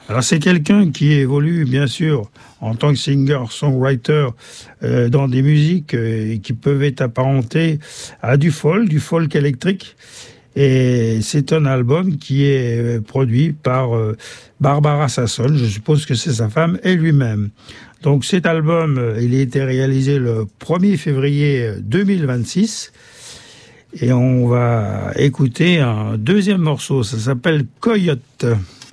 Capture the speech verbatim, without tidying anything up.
Alors c'est quelqu'un qui évolue bien sûr en tant que singer-songwriter euh, dans des musiques euh, qui peuvent être apparentées à du folk, du folk électrique. Et c'est un album qui est produit par euh, Barbara Sasson, je suppose que c'est sa femme et lui-même. Donc cet album, il a été réalisé le premier février deux mille vingt-six. Et on va écouter un deuxième morceau, ça s'appelle Coyote.